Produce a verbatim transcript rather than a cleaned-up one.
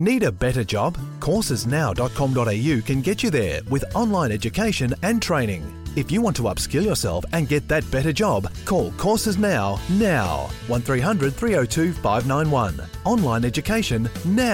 Need a better job? courses now dot com dot a u can get you there with online education and training. If you want to upskill yourself and get that better job, call Courses Now now. one three hundred three oh two five nine one. Online education now.